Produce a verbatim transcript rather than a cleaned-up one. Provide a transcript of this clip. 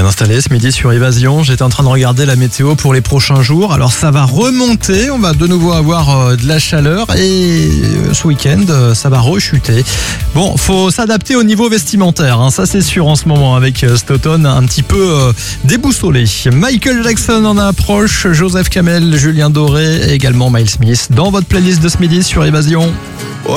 bien installé ce midi sur Évasion. J'étais en train de regarder la météo pour les prochains jours. Alors ça va remonter, on va de nouveau avoir de la chaleur et ce week-end ça va rechuter. Bon, faut s'adapter au niveau vestimentaire, hein. Ça c'est sûr en ce moment avec cet automne un petit peu euh, déboussolé. Michael Jackson en approche, Joseph Kamel, Julien Doré et également Miles Smith dans votre playlist de ce midi sur Évasion.